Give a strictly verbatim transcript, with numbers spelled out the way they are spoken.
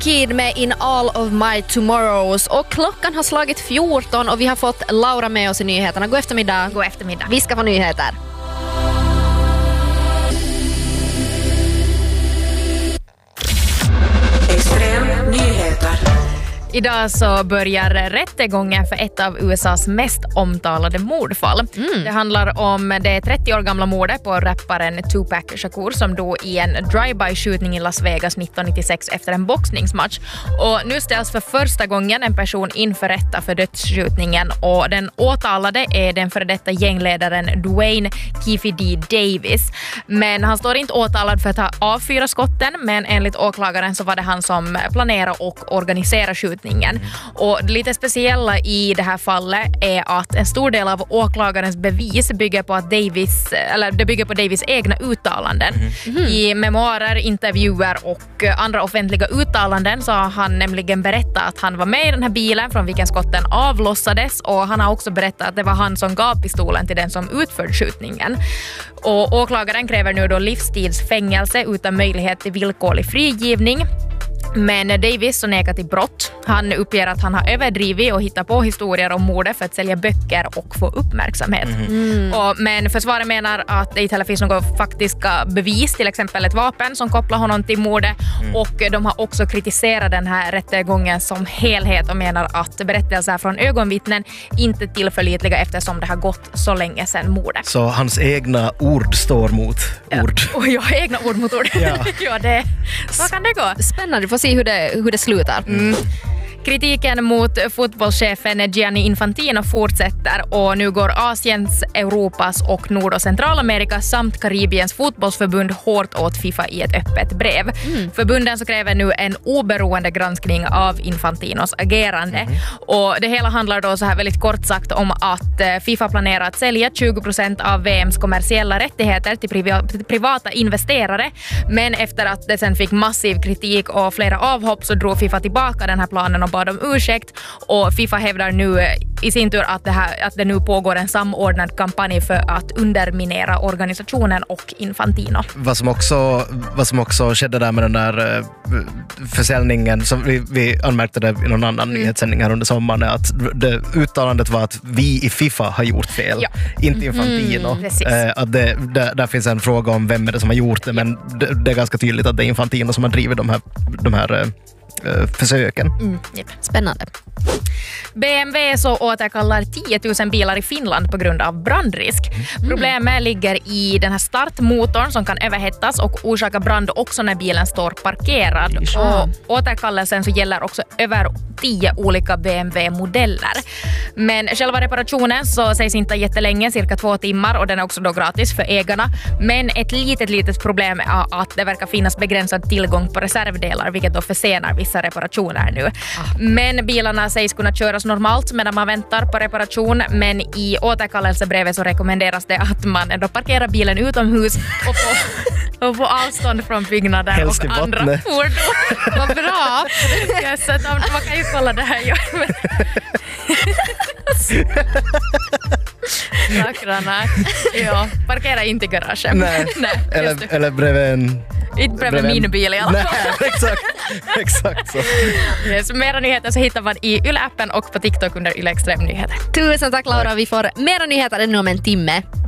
Kid med In All of My Tomorrows. Och klockan har slagit fjorton och vi har fått Laura med oss i nyheterna. God eftermiddag. God eftermiddag. Vi ska få nyheter. Extrem nyheter. Idag så börjar rättegången för ett av U S A:s mest omtalade mordfall. Mm. Det handlar om det trettio år gamla mordet på rapparen Tupac Shakur som dog i en drive-by-skjutning i Las Vegas nittonhundranittiosex efter en boxningsmatch. Och nu ställs för första gången en person inför rätta för dödsskjutningen och den åtalade är den före detta gängledaren Dwayne Keefe D. Davis. Men han står inte åtalad för att ha avfyrat skotten, men enligt åklagaren så var det han som planerade och organiserade skjutningen. Och det lite speciella i det här fallet är att en stor del av åklagarens bevis bygger på att Davis, eller det bygger på Davis egna uttalanden. Mm. I memoarer, intervjuer och andra offentliga uttalanden så har han nämligen berättat att han var med i den här bilen från vilken skotten avlossades, och han har också berättat att det var han som gav pistolen till den som utförde skjutningen. Och åklagaren kräver nu då livstidsfängelse utan möjlighet till villkorlig frigivning. Men Davis så nekar till brott. Han uppger att han har överdrivit och hittat på historier om mordet för att sälja böcker och få uppmärksamhet. Mm. Och, men försvaret menar att det inte heller finns några faktiska bevis, till exempel ett vapen som kopplar honom till mordet. Mm. Och de har också kritiserat den här rättegången som helhet och menar att berättelser från ögonvittnen inte är tillförlitliga eftersom det har gått så länge sedan mordet. Så hans egna ord står mot ord. Ja. Och jag har egna ord mot ord. Ja. Ja, det, så kan det gå. Spännande, får se hur det, hur det slutar. Mm. Kritiken mot fotbollschefen Gianni Infantino fortsätter och nu går Asiens, Europas och Nord- och Centralamerika samt Karibiens fotbollsförbund hårt åt FIFA i ett öppet brev. Mm. Förbunden så kräver nu en oberoende granskning av Infantinos agerande. Mm. Och det hela handlar då så här väldigt kort sagt om att FIFA planerar att sälja tjugo procent av V M:s kommersiella rättigheter till priva- till privata investerare, men efter att det sen fick massiv kritik och flera avhopp så drog FIFA tillbaka den här planen och bad om ursäkt, och FIFA hävdar nu i sin tur att det, här, att det nu pågår en samordnad kampanj för att underminera organisationen och Infantino. Vad som också, vad som också skedde där med den där uh, försäljningen som vi, vi anmärkte det i någon annan mm. nyhetssändning här under sommaren, är att det, uttalandet var att vi i FIFA har gjort fel, ja. inte Infantino. Mm, uh, att det, där, där finns en fråga om vem är det som har gjort det, men det, det är ganska tydligt att det är Infantino som har drivit de här, de här uh, försöken. Mm, yep. Spännande. B M W så återkallar tio tusen bilar i Finland på grund av brandrisk. Mm. Problemet ligger i den här startmotorn som kan överhettas och orsaka brand också när bilen står parkerad. Mm. Och återkallelsen så gäller också över tio olika B M W-modeller. Men själva reparationen så sägs inte jättelänge, cirka två timmar, och den är också då gratis för ägarna. Men ett litet, litet problem är att det verkar finnas begränsad tillgång på reservdelar, vilket då försenar vissa reparationer nu. Ah. Men bilarna sägs kunna köras normalt medan man väntar på reparation, men i återkallelsebrevet så rekommenderas det att man ändå parkerar bilen utomhus och på, och på avstånd från byggnader helst och andra fordon. Vad bra! Ja, så att man kan ju kolla det här. Stackarna. Ja, parkera inte i garagen. Nej. Nej, eller, eller bredvid en... Inte bredvid min bil i alla fall. Nej, exakt. Exakt så. Yes, mera nyheter så hittar man i Yle-appen och på TikTok under Yle Extrem Nyheter. Tusen tack Laura, vi får mera nyheter ännu om en timme.